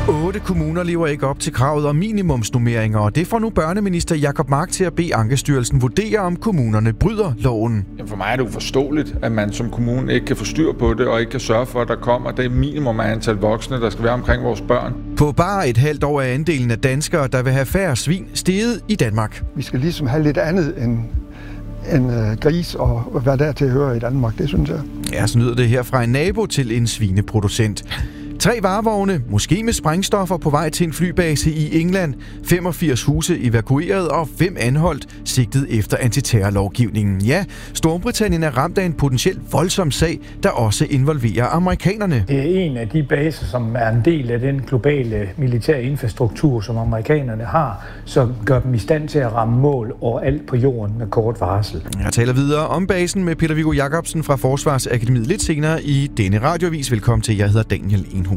8 kommuner lever ikke op til kravet om minimumsnormeringer, og det får nu børneminister Jacob Mark til at bede Ankestyrelsen vurdere, om kommunerne bryder loven. For mig er det uforståeligt, at man som kommune ikke kan få styr på det, og ikke kan sørge for, at der kommer det minimum af antal voksne, der skal være omkring vores børn. På bare et halvt år er andelen af danskere, der vil have færre svin, steget i Danmark. Vi skal ligesom have lidt andet end gris og hvad der til at høre i Danmark, det synes jeg. Ja, så lyder det her fra en nabo til en svineproducent. 3 varevogne, måske med sprængstoffer, på vej til en flybase i England. 85 huse evakueret og 5 anholdt, sigtet efter antiterrorlovgivningen. Ja, Storbritannien er ramt af en potentielt voldsom sag, der også involverer amerikanerne. Det er en af de baser, som er en del af den globale militære infrastruktur, som amerikanerne har, som gør dem i stand til at ramme mål overalt på jorden med kort varsel. Jeg taler videre om basen med Peter Viggo Jacobsen fra Forsvarsakademiet lidt senere i denne radioavis. Velkommen til, jeg hedder Daniel Enhus.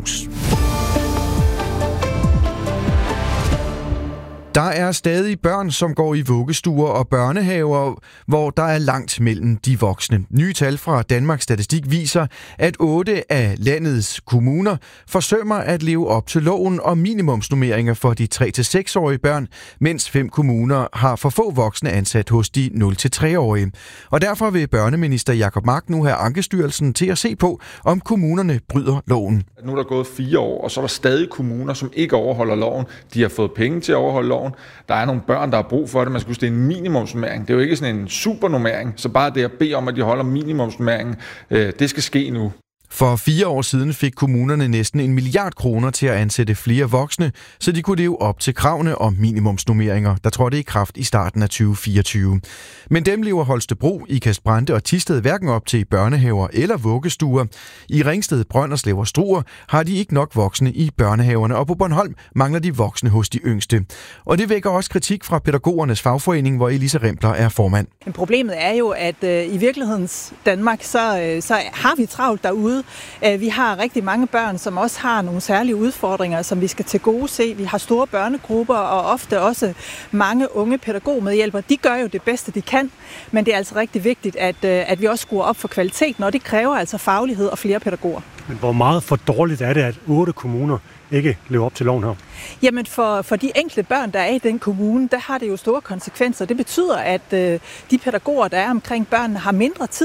Der er stadig børn, som går i vuggestuer og børnehaver, hvor der er langt mellem de voksne. Nye tal fra Danmarks Statistik viser, at 8 af landets kommuner forsømmer at leve op til loven om minimumsnormeringer for de 3-6-årige børn, mens 5 kommuner har for få voksne ansat hos de 0-3-årige. Og derfor vil børneminister Jacob Mark nu have Ankestyrelsen til at se på, om kommunerne bryder loven. Nu er der gået 4 år, og så er der stadig kommuner, som ikke overholder loven. De har fået penge til at overholde loven. Der er nogle børn, der har brug for det. Man skal huske, det er en minimumsnormering. Det er jo ikke sådan en supernormering. Så bare det at bede om, at de holder minimumsnormeringen, det skal ske nu. For 4 år siden fik kommunerne næsten 1 milliard kroner til at ansætte flere voksne, så de kunne leve op til kravene om minimumsnormeringer, der trådte i kraft i starten af 2024. Men dem lever Holstebro, Ikast-Brande og Thisted hverken op til børnehaver eller vuggestuer. I Ringsted, Brønderslev og Struer har de ikke nok voksne i børnehaverne, og på Bornholm mangler de voksne hos de yngste. Og det vækker også kritik fra pædagogernes fagforening, hvor Elisa Rempler er formand. Men problemet er jo, at i virkelighedens Danmark, så har vi travlt derude. Vi har rigtig mange børn, som også har nogle særlige udfordringer, som vi skal tilgodese. Vi har store børnegrupper og ofte også mange unge pædagogmedhjælpere. De gør jo det bedste, de kan, men det er altså rigtig vigtigt, at vi også skruer op for kvaliteten, og det kræver altså faglighed og flere pædagoger. Men hvor meget for dårligt er det, at 8 kommuner ikke lever op til loven her? Jamen for de enkelte børn, der er i den kommune, der har det jo store konsekvenser. Det betyder, at de pædagoger, der er omkring børnene, har mindre tid,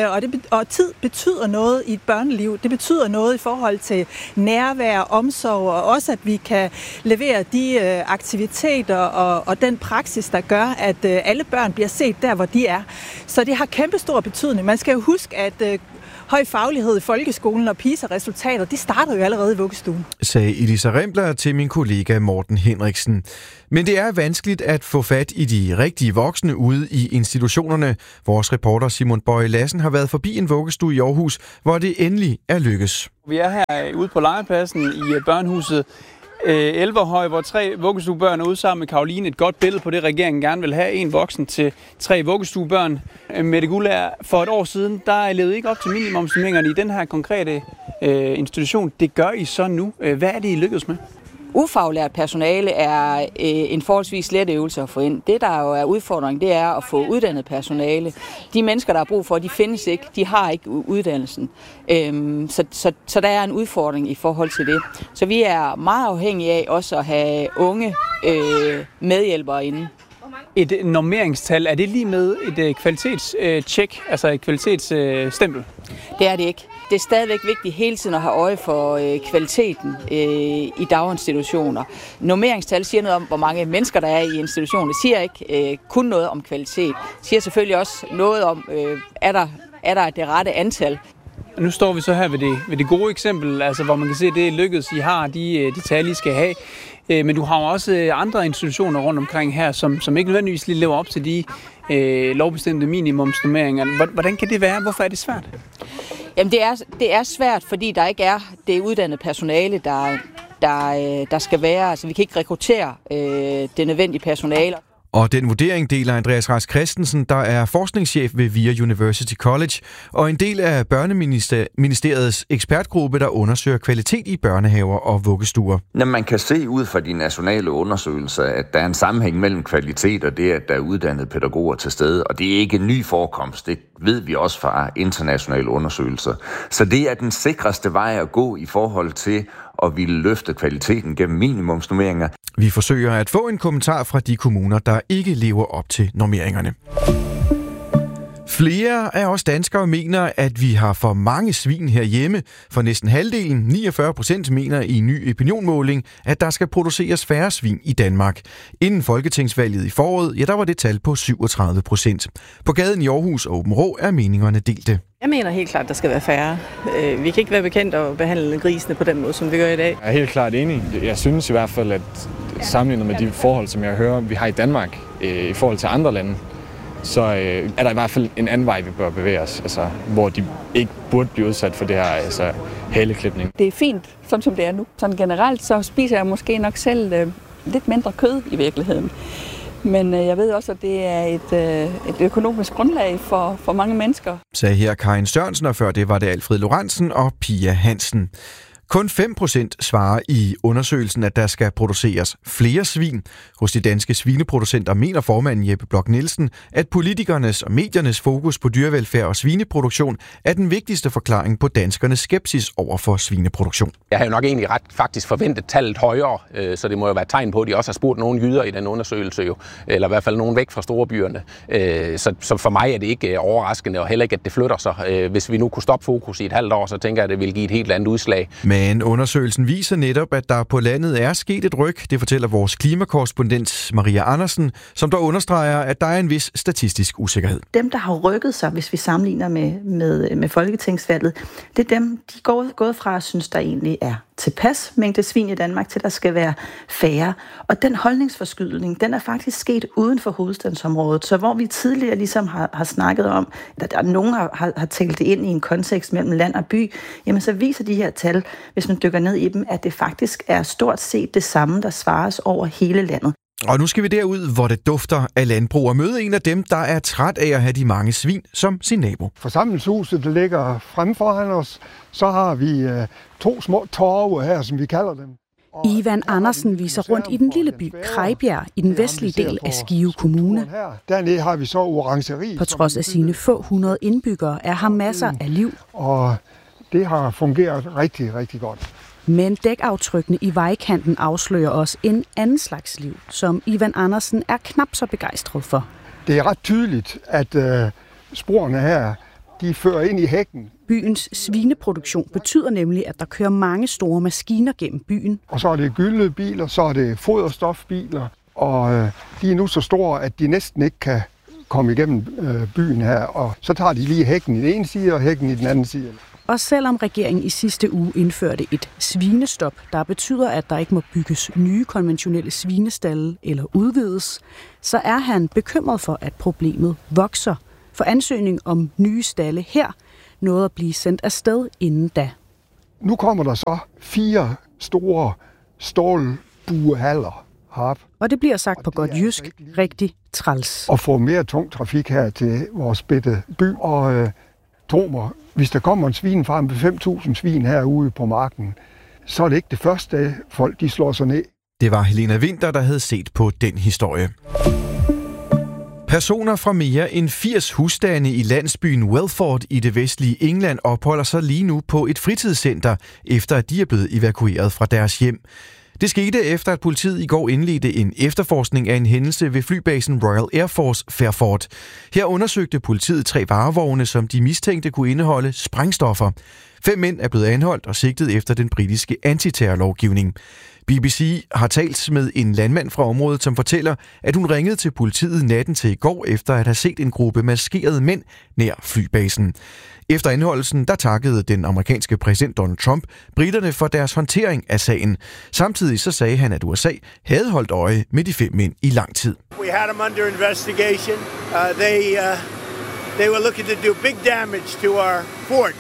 og tid betyder noget i et børneliv. Det betyder noget i forhold til nærvær, omsorg, og også at vi kan levere de aktiviteter og den praksis, der gør, at alle børn bliver set der, hvor de er. Så det har kæmpestor betydning. Man skal jo huske, at høj faglighed i folkeskolen og PISA-resultater, de starter jo allerede i vuggestuen, sagde Elisa Rempler til min kollega Morten Henriksen. Men det er vanskeligt at få fat i de rigtige voksne ude i institutionerne. Vores reporter Simon Bøje Lassen har været forbi en vuggestue i Aarhus, hvor det endelig er lykkes. Vi er her ude på legepladsen i børnehuset Elverhøj, hvor 3 vuggestuebørn er ude sammen med Karoline. Et godt billede på det, regeringen gerne vil have. 1 voksen til 3 vuggestuebørn. Mette Guldager, for et år siden, der levede ikke op til minimumsnormeringerne i den her konkrete institution. Det gør I så nu. Hvad er det, I lykkedes med? Ufaglært personale er en forholdsvis let øvelse at få ind. Det, der jo er udfordringen, det er at få uddannet personale. De mennesker, der har brug for, de findes ikke. De har ikke uddannelsen. Så der er en udfordring i forhold til det. Så vi er meget afhængige af også at have unge medhjælpere inde. Et normeringstal, er det lige med et kvalitetstjek, altså et kvalitetsstempel? Det er det ikke. Det er stadigvæk vigtigt hele tiden at have øje for kvaliteten i daginstitutioner. Normeringstal siger noget om, hvor mange mennesker der er i institutionen. Det siger ikke kun noget om kvalitet. Det siger selvfølgelig også noget om, er der det rette antal. Nu står vi så her ved det gode eksempel, altså hvor man kan se, at det er lykkedes, I har de tal, I skal have. Men du har jo også andre institutioner rundt omkring her, som ikke nødvendigvis lige lever op til de lovbestemte minimumsnormeringer. Hvordan kan det være? Hvorfor er det svært? Jamen det er svært, fordi der ikke er det uddannede personale, der skal være. Altså vi kan ikke rekruttere det nødvendige personale. Og den vurdering deler Andreas Rask Christensen, der er forskningschef ved VIA University College, og en del af Børneministeriets ekspertgruppe, der undersøger kvalitet i børnehaver og vuggestuer. Man kan se ud fra de nationale undersøgelser, at der er en sammenhæng mellem kvalitet og det, at der er uddannede pædagoger til stede, og det er ikke en ny forekomst. Det ved vi også fra internationale undersøgelser. Så det er den sikreste vej at gå i forhold til og ville løfte kvaliteten gennem minimumsnormeringer. Vi forsøger at få en kommentar fra de kommuner, der ikke lever op til normeringerne. Flere af os danskere mener, at vi har for mange svin herhjemme. For næsten halvdelen, 49%, mener i en ny opinionmåling, at der skal produceres færre svin i Danmark. Inden folketingsvalget i foråret, ja, der var det tal på 37%. På gaden i Aarhus og Aabenraa er meningerne delte. Jeg mener helt klart, at der skal være færre. Vi kan ikke være bekendt at behandle grisene på den måde, som vi gør i dag. Jeg er helt klart enig. Jeg synes i hvert fald, at sammenlignet med de forhold, som jeg hører, vi har i Danmark i forhold til andre lande, så er der i hvert fald en anden vej, vi bør bevæge os, altså, hvor de ikke burde blive udsat for det her haleklipning. Det er fint, som det er nu. Sådan generelt så spiser jeg måske nok selv lidt mindre kød i virkeligheden. Men jeg ved også, at det er et økonomisk grundlag for mange mennesker. Sagde her Karin Sørensen, og før det var det Alfred Lorentzen og Pia Hansen. Kun 5% svarer i undersøgelsen, at der skal produceres flere svin. Hos de danske svineproducenter mener formanden Jeppe Bloch Nielsen, at politikernes og mediernes fokus på dyrevelfærd og svineproduktion er den vigtigste forklaring på danskernes skepsis over for svineproduktion. Jeg har jo nok egentlig faktisk forventet tallet højere, så det må jo være et tegn på, at de også har spurgt nogle jyder i den undersøgelse, eller i hvert fald nogen væk fra storbyerne. Så for mig er det ikke overraskende, og heller ikke, at det flytter sig. Hvis vi nu kunne stoppe fokus i et halvt år, så tænker jeg, at det vil give et helt andet udslag. Men undersøgelsen viser netop, at der på landet er sket et ryk. Det fortæller vores klimakorrespondent Maria Andersen, som der understreger, at der er en vis statistisk usikkerhed. Dem, der har rykket sig, hvis vi sammenligner med folketingsvalget, det er dem, de er gået fra at synes, der egentlig er tilpas mængde svin i Danmark, til der skal være færre. Og den holdningsforskydning, den er faktisk sket uden for hovedstadsområdet. Så hvor vi tidligere ligesom har snakket om, at nogen har talt det ind i en kontekst mellem land og by, jamen så viser de her tal, hvis man dykker ned i dem, at det faktisk er stort set det samme, der svares over hele landet. Og nu skal vi derud, hvor det dufter af landbrug, og møde en af dem, der er træt af at have de mange svin som sin nabo. Forsamlingshuset, der ligger frem foran os, så har vi 2 små torve her, som vi kalder dem. Ivan Andersen viser rundt i den lille by Krejbjerg i den vestlige del af Skive Kommune. Dernede har vi så orangeri. På trods af sine få hundrede indbyggere er her masser af liv. Og det har fungeret rigtig, rigtig godt. Men dækaftrykkene i vejkanten afslører os en anden slags liv, som Ivan Andersen er knap så begejstret for. Det er ret tydeligt, at sporene her, de fører ind i hækken. Byens svineproduktion betyder nemlig, at der kører mange store maskiner gennem byen. Og så er det gyldebiler, så er det foderstofbiler, og de er nu så store, at de næsten ikke kan komme igennem byen her. Og så tager de lige hækken i den ene side og hækken i den anden side. Og selvom regeringen i sidste uge indførte et svinestop, der betyder, at der ikke må bygges nye konventionelle svinestalde eller udvides, så er han bekymret for, at problemet vokser. For ansøgning om nye stalde her nåede at blive sendt afsted inden da. Nu kommer der så 4 store stålbuehaller herop. Og det bliver sagt på godt jysk rigtig træls. Og få mere tung trafik her til vores bitte by. Og tro mig, hvis der kommer en svinefarm med 5.000 svin herude på marken, så er det ikke det første, folk de slår sig ned. Det var Helena Winther, der havde set på den historie. Personer fra mere end 80 husstande i landsbyen Welford i det vestlige England opholder sig lige nu på et fritidscenter, efter at de er blevet evakueret fra deres hjem. Det skete efter, at politiet i går indledte en efterforskning af en hændelse ved flybasen Royal Air Force Fairford. Her undersøgte politiet 3 varevogne, som de mistænkte kunne indeholde sprængstoffer. 5 mænd er blevet anholdt og sigtet efter den britiske antiterrorlovgivning. BBC har talt med en landmand fra området, som fortæller, at hun ringede til politiet natten til i går, efter at have set en gruppe maskerede mænd nær flybasen. Efter anholdelsen, der takkede den amerikanske præsident Donald Trump briterne for deres håndtering af sagen. Samtidig så sagde han, at USA havde holdt øje med de 5 mænd i lang tid. We had them under investigation. They were looking to do big damage to our fort.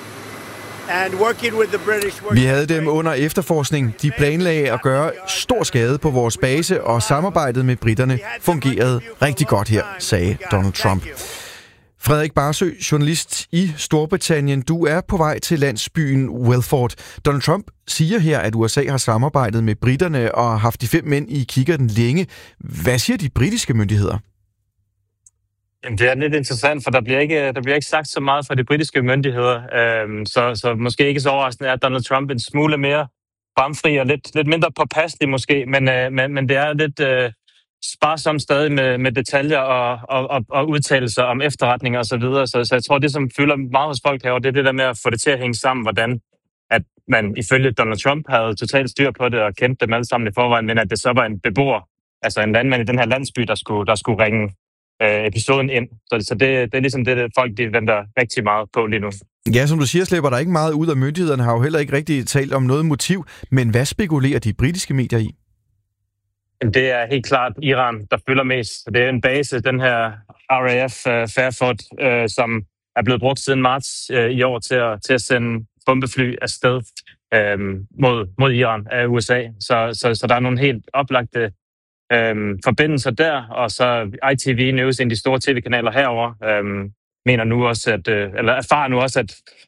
Vi havde dem under efterforskning. De planlagde at gøre stor skade på vores base, og samarbejdet med briterne fungerede rigtig godt her, sagde Donald Trump. Frederik Barsø, journalist i Storbritannien. Du er på vej til landsbyen Welford. Donald Trump siger her, at USA har samarbejdet med briterne og haft de 5 mænd i kikkerten længe. Hvad siger de britiske myndigheder? Jamen, det er lidt interessant, for der bliver ikke sagt så meget fra de britiske myndigheder. Så måske ikke så overraskende er Donald Trump en smule mere bramfri og lidt mindre påpasselig måske, men det er lidt sparsomt stadig med detaljer og udtalelser om efterretninger og så videre. Så jeg tror, det som fylder meget hos folk herovre, det er det der med at få det til at hænge sammen, hvordan at man ifølge Donald Trump havde totalt styr på det og kendte dem alle sammen i forvejen, men at det så var en beboer, altså en landmand i den her landsby, der skulle ringe episoden ind. Så det er ligesom det, folk de venter rigtig meget på lige nu. Ja, som du siger, slipper der ikke meget ud, og myndighederne har jo heller ikke rigtig talt om noget motiv. Men hvad spekulerer de britiske medier i? Det er helt klart Iran, der fylder mest. Det er en base, den her RAF Fairford, som er blevet brugt siden marts i år til at sende bombefly afsted mod Iran af USA. Så der er nogle helt oplagte forbindelser der, og så ITV News, en af de store tv-kanaler herover, mener nu også, eller erfarer nu også,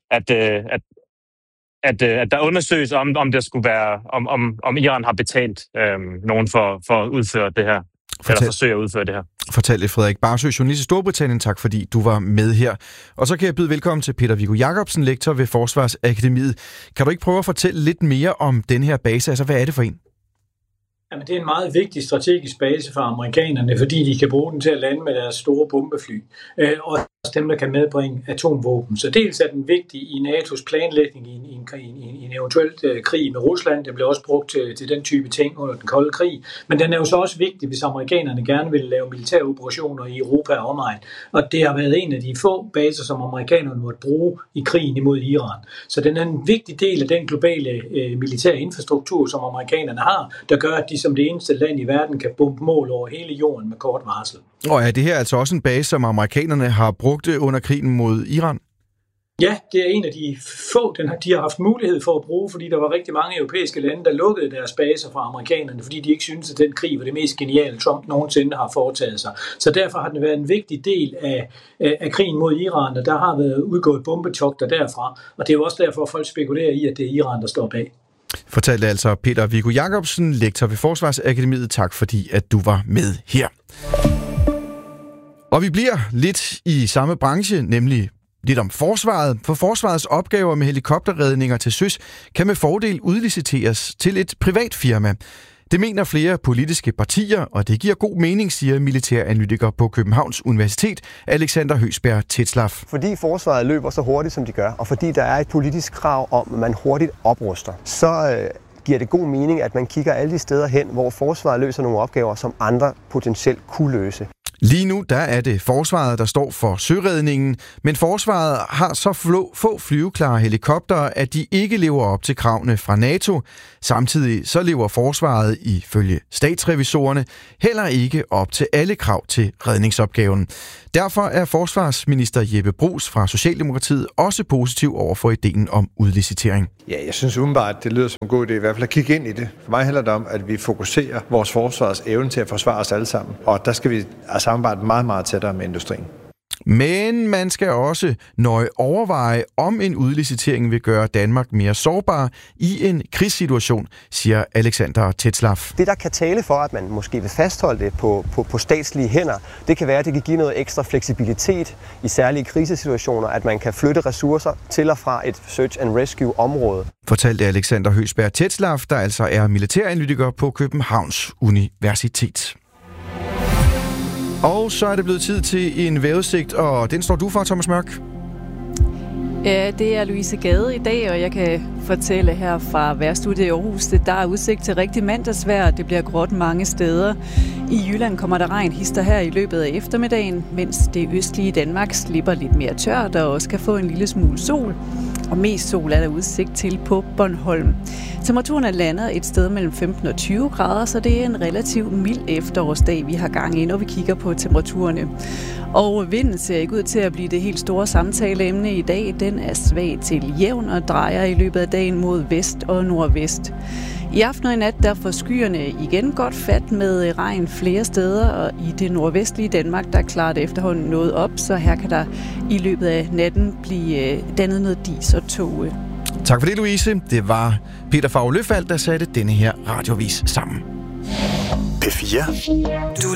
at der undersøges om der skulle være, om Iran har betalt nogen for at udføre det her, eller forsøge at udføre det her. Fortalte Frederik Barsø, journalist i Storbritannien. Tak fordi du var med her. Og så kan jeg byde velkommen til Peter Viggo Jacobsen, lektor ved Forsvarsakademiet. Kan du ikke prøve at fortælle lidt mere om den her base? Altså, hvad er det for en? Jamen, det er en meget vigtig strategisk base for amerikanerne, fordi de kan bruge den til at lande med deres store bombefly, og dem, der kan medbringe atomvåben. Så dels er den vigtig i NATO's planlægning i en eventuelt krig med Rusland. Den bliver også brugt til den type ting under den kolde krig. Men den er jo så også vigtig, hvis amerikanerne gerne vil lave militære operationer i Europa og omegn. Og det har været en af de få baser, som amerikanerne måtte bruge i krigen imod Iran. Så den er en vigtig del af den globale militære infrastruktur, som amerikanerne har, der gør, at de som det eneste land i verden kan bombe mål over hele jorden med kort varsel. Og er det her altså også en base, som amerikanerne har brugt under krigen mod Iran? Ja, det er en af de få, de har haft mulighed for at bruge, fordi der var rigtig mange europæiske lande, der lukkede deres baser fra amerikanerne, fordi de ikke syntes, at den krig var det mest geniale, Trump nogensinde har foretaget sig. Så derfor har den været en vigtig del af krigen mod Iran, og der har været udgået bombetogter derfra, og det er jo også derfor, at folk spekulerer i, at det er Iran, der står bag. Fortalte altså Peter Viggo Jacobsen, lektor ved Forsvarsakademiet. Tak fordi, at du var med her. Og vi bliver lidt i samme branche, nemlig lidt om forsvaret. For forsvarets opgaver med helikopterredninger til søs kan med fordel udliciteres til et privat firma. Det mener flere politiske partier, og det giver god mening, siger militæranalytiker på Københavns Universitet, Alexander Høgsberg Tetzlaff. Fordi forsvaret løber så hurtigt, som de gør, og fordi der er et politisk krav om, at man hurtigt opruster, så giver det god mening, at man kigger alle de steder hen, hvor forsvaret løser nogle opgaver, som andre potentielt kunne løse. Lige nu der er det forsvaret, der står for søredningen, men forsvaret har så få flyveklare helikoptere, at de ikke lever op til kravene fra NATO. Samtidig så lever forsvaret ifølge statsrevisorerne heller ikke op til alle krav til redningsopgaven. Derfor er forsvarsminister Jeppe Bruus fra Socialdemokratiet også positiv over for ideen om udlicitering. Ja, jeg synes umiddelbart, det lyder som en god idé, i hvert fald at kigge ind i det. For mig handler det om, at vi fokuserer vores forsvars evne til at forsvare os alle sammen. Og der skal vi samarbejde meget, meget tættere med industrien. Men man skal også nøje overveje, om en udlicitering vil gøre Danmark mere sårbar i en krigssituation, siger Alexander Tetzlaff. Det, der kan tale for, at man måske vil fastholde det på statslige hænder, det kan være, at det kan give noget ekstra fleksibilitet i særlige krisesituationer, at man kan flytte ressourcer til og fra et search and rescue-område. Fortalte Alexander Høgsberg Tetzlaff, der altså er militæranalytiker på Københavns Universitet. Og så er det blevet tid til en vejrudsigt, og den står du for, Thomas Mørk. Ja, det er Louise Gade i dag, og jeg kan fortælle her fra vejrstudiet i Aarhus, at der er udsigt til rigtig mandagsvejr. Det bliver gråt mange steder. I Jylland kommer der regnhister her i løbet af eftermiddagen, mens det østlige Danmark slipper lidt mere tørt og også kan få en lille smule sol. Og mest sol er der udsigt til på Bornholm. Temperaturen er landet et sted mellem 15 og 20 grader, så det er en relativt mild efterårsdag, vi har gang i, når vi kigger på temperaturerne. Og vinden ser ikke ud til at blive det helt store samtaleemne i dag. Den er svag til jævn og drejer i løbet af dagen mod vest og nordvest. I aften og i nat der får skyerne igen godt fat med regn flere steder, og i det nordvestlige Danmark der klarer det efterhånden noget op, så her kan der i løbet af natten blive dannet noget dis og tåge. Tak for det, Louise. Det var Peter Favre Løfald, der satte denne her radiovis sammen. P4.